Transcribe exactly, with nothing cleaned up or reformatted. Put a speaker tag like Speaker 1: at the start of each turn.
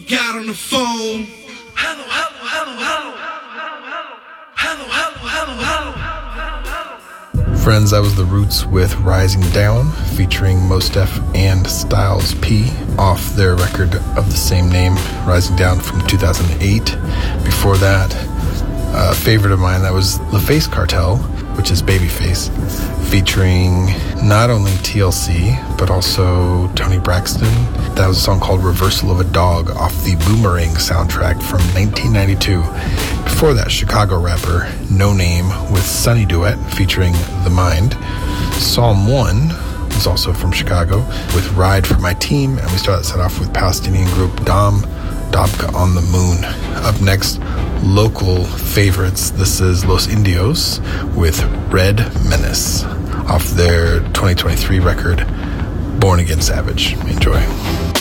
Speaker 1: got on the phone. Hello, hello, hello, hello. Hello, hello, hello, hello.
Speaker 2: Friends, that was The Roots with Rising Down, featuring Mos Def and Styles P off their record of the same name, Rising Down, from two thousand eight. Before that, a favorite of mine, that was LaFace Cartel, which is Babyface, featuring not only T L C, but also Tony Braxton. That was a song called Reversal of a Dog off the Boomerang soundtrack from nineteen ninety-two. Before that, Chicago rapper No Name with Sunny Duet featuring The Mind. Psalm one was also from Chicago with Ride for My Team, and we started that set off with Palestinian group Dom Dobka on the Moon. Up next, local favorites. This is Los Indios with Red Menace off their twenty twenty-three record Born Again Savage. Enjoy.